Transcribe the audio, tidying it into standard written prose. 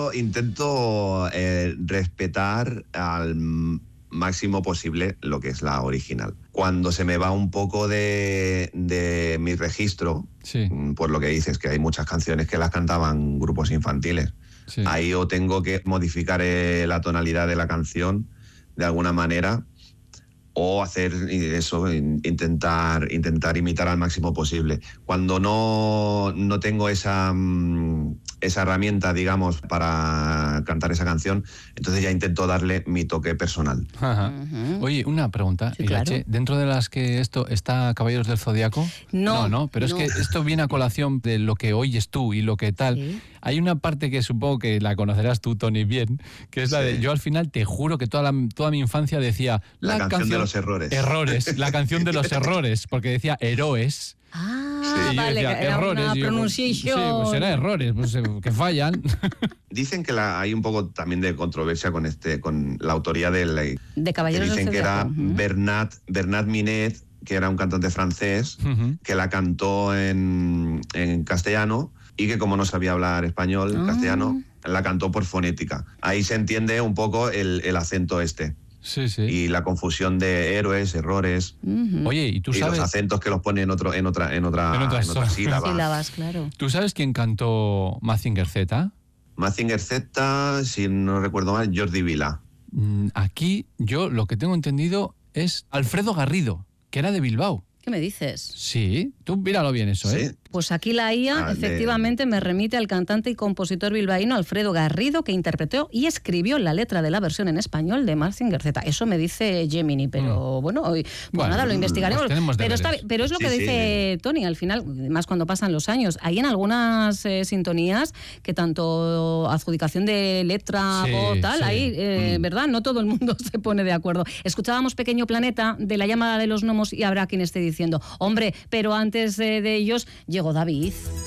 respetar al máximo posible lo que es la original. Cuando se me va un poco de mi registro, sí, por lo que dices, que hay muchas canciones que las cantaban grupos infantiles, sí. ahí o tengo que modificar la tonalidad de la canción de alguna manera, o hacer eso, intentar imitar al máximo posible. Cuando no tengo esa herramienta, digamos, para cantar esa canción, entonces ya intento darle mi toque personal. Ajá. Oye, una pregunta, Sí, claro. Irache, ¿dentro de las que esto está Caballeros del Zodiaco? No, pero es no. que esto viene a colación de lo que oyes tú y lo que tal. Sí. Hay una parte que supongo que la conocerás tú, Tony, bien, que es la de, yo al final te juro que toda mi infancia decía... La canción de los errores. Errores, la canción de los errores, porque decía héroes. Ah, Y yo vale, decía, era errores. una Y yo, pronunciación. Sí, pues era errores, pues, que fallan. Dicen que hay un poco también de controversia con la autoría de Caballeros del dicen que era Zodiaco. Bernat Minet, que era un cantante francés, que la cantó en castellano, y que como no sabía hablar español, castellano, la cantó por fonética. Ahí se entiende un poco el acento este. Sí, sí. Y la confusión de héroes, errores. Oye, ¿y tú sabes? Y los acentos que los pone en otra sílaba. Sílabas, claro. ¿Tú sabes quién cantó Mazinger Z? Mazinger Z, si no recuerdo mal, Jordi Vila. Aquí yo lo que tengo entendido es Alfredo Garrido, que era de Bilbao. ¿Qué me dices? Sí, tú míralo bien eso, ¿eh? Sí. Pues aquí la IA efectivamente me remite al cantante y compositor bilbaíno Alfredo Garrido, que interpretó y escribió la letra de la versión en español de Mazinger Z. Eso me dice Gemini, pero bueno, nada, lo investigaremos. Pues pero es lo que dice Tony, al final, más cuando pasan los años. Hay en algunas sintonías que tanto adjudicación de letra o tal, ahí, ¿verdad? No todo el mundo se pone de acuerdo. Escuchábamos Pequeño Planeta de La Llamada de los Gnomos y habrá quien esté diciendo, hombre, pero antes de ellos llegó David.